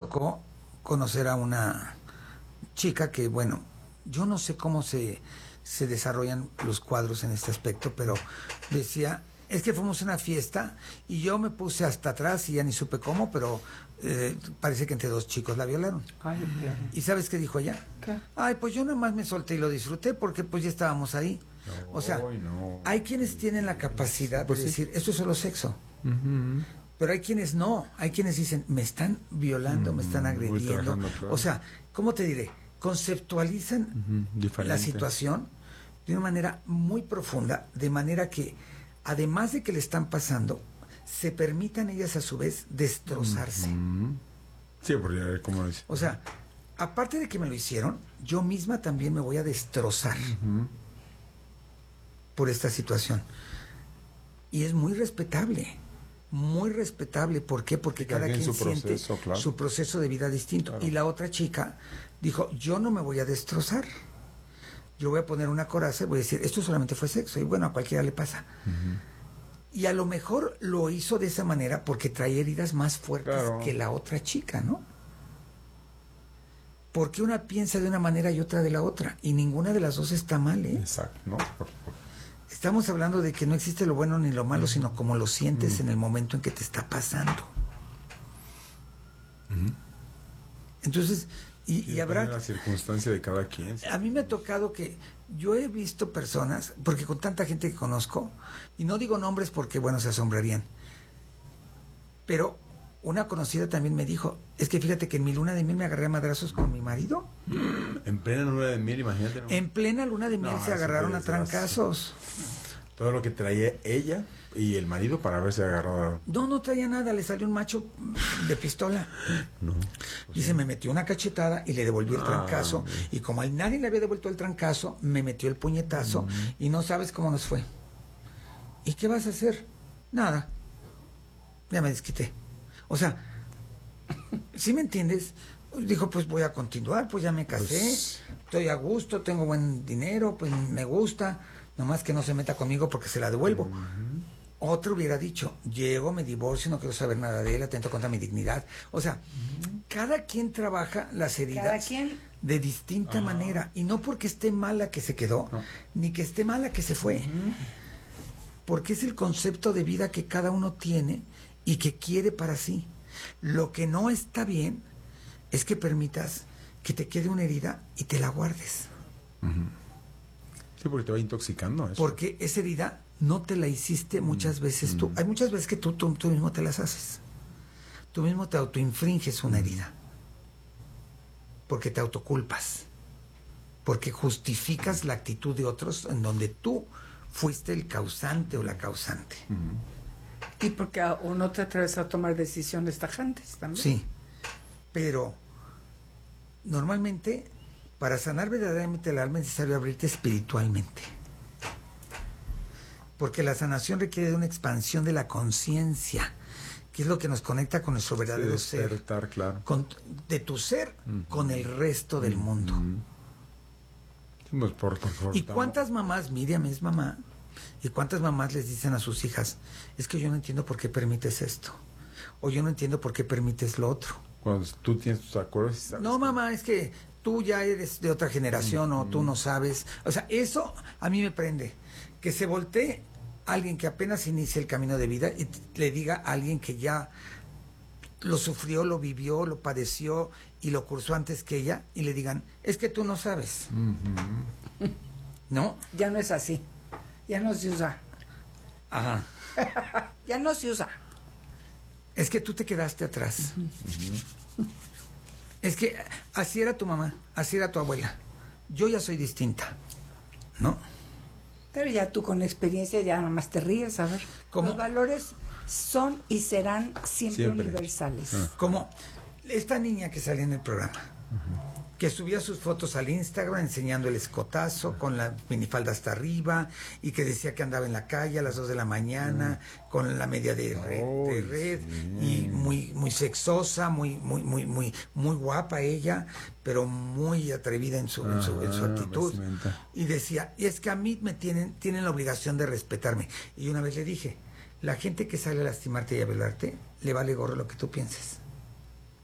tocó conocer a una chica que, bueno, yo no sé cómo se desarrollan los cuadros en este aspecto, pero decía, es que fuimos a una fiesta y yo me puse hasta atrás y ya ni supe cómo, pero parece que entre dos chicos la violaron. Ay, ¿Y sabes qué dijo ella? ¿qué? Ay, pues yo nada más me solté y lo disfruté porque pues ya estábamos ahí. No, O sea, no. hay quienes tienen la capacidad Pues de sí. decir, esto es solo sexo. Ujú. Pero hay quienes no, hay quienes dicen, me están violando, me están agrediendo. ultrajando, claro. O sea, ¿cómo te diré? Conceptualizan Ujú, diferente. la situación de una manera muy profunda, de manera que, además de que le están pasando, se permitan ellas a su vez destrozarse. Ujú. Sí, porque como dice. O sea, aparte de que me lo hicieron, yo misma también me voy a destrozar Ujú. por esta situación. Y es muy respetable. Muy respetable. ¿Por qué? Porque Cada cada quien quien su siente proceso, claro. su proceso de vida distinto. Claro. Y la otra chica dijo, yo no me voy a destrozar. Yo voy a poner una coraza y voy a decir, esto solamente fue sexo. Y bueno, a cualquiera le pasa. Y a lo mejor lo hizo de esa manera porque traía heridas más fuertes Claro. que la otra chica, ¿no? Porque una piensa de una manera y otra de la otra. Y ninguna de las dos está mal, ¿eh? Exacto, ¿no? Estamos hablando de que no existe lo bueno ni lo malo, sino como lo sientes en el momento en que te está pasando. Entonces, y Depende habrá... de la circunstancia de cada quien. A mí me ha tocado que yo he visto personas, porque con tanta gente que conozco, y no digo nombres porque, bueno, se asombrarían, pero una conocida también me dijo, es que fíjate que en mi luna de miel me agarré a madrazos con mi marido. En plena luna de miel, imagínate, ¿no? En plena luna de miel No, se eso agarraron te a desgracia. trancazos. Todo lo que traía ella y el marido para haberse agarrado. No traía nada, le salió un macho de pistola. No. Y se me metió una cachetada y le devolví el trancazo. mira. Y como a nadie le había devuelto el trancazo, me metió el puñetazo y no sabes cómo nos fue. ¿Y qué vas a hacer? Nada. Ya me desquité. O sea, ¿sí me entiendes? Dijo, pues voy a continuar, pues ya me casé, Pues- estoy a gusto, tengo buen dinero, pues me gusta, nomás que no se meta conmigo porque se la devuelvo. Otro hubiera dicho, llego, me divorcio, no quiero saber nada de él, atento contra mi dignidad. O sea, cada quien trabaja las heridas Cada quien. de distinta manera, y no porque esté mala que se quedó, No. ni que esté mala que se fue, porque es el concepto de vida que cada uno tiene y que quiere para sí. Lo que no está bien es que permitas que te quede una herida y te la guardes, Sí, porque te va intoxicando eso. porque esa herida no te la hiciste muchas veces tú. Hay muchas veces que tú mismo te las haces. Tú mismo te autoinfringes una herida. Porque te autoculpas. Porque justificas la actitud de otros en donde tú fuiste el causante o la causante. Y porque o no te atreves a tomar decisiones tajantes también. Sí. Pero normalmente, para sanar verdaderamente el alma es necesario abrirte espiritualmente. Porque la sanación requiere de una expansión de la conciencia, que es lo que nos conecta con nuestro verdadero ser. Despertar, claro. De tu ser con el resto del mundo. Sí, pues, por favor, ¿Y cuántas mamás, Miriam es mamá, y cuántas mamás les dicen a sus hijas, es que yo no entiendo por qué permites esto, o yo no entiendo por qué permites lo otro? Cuando tú tienes tus acuerdos y sabes No, que- mamá, es que tú ya eres de otra generación o tú no sabes. O sea, eso a mí me prende. Que se voltee alguien que apenas inicia el camino de vida y le diga a alguien que ya lo sufrió, lo vivió, lo padeció y lo cursó antes que ella y le digan, es que tú no sabes. ¿No? Ya no es así. Ya no se usa. Ajá. Ya no se usa. Es que tú te quedaste atrás. Es que así era tu mamá, así era tu abuela. Yo ya soy distinta. ¿No? Pero ya tú con experiencia ya nada más te ríes, a ver. ¿Cómo? Los valores son y serán siempre Siempre. universales. Como esta niña que salía en el programa, que subía sus fotos al Instagram enseñando el escotazo con la minifalda hasta arriba y que decía que andaba en la calle a las 2 de la mañana con la media de red y muy sexosa, muy guapa ella, pero muy atrevida en su actitud. vestimenta. Y decía, y es que a mí tienen la obligación de respetarme. Y una vez le dije, la gente que sale a lastimarte y a violarte, le vale gorro lo que tú pienses.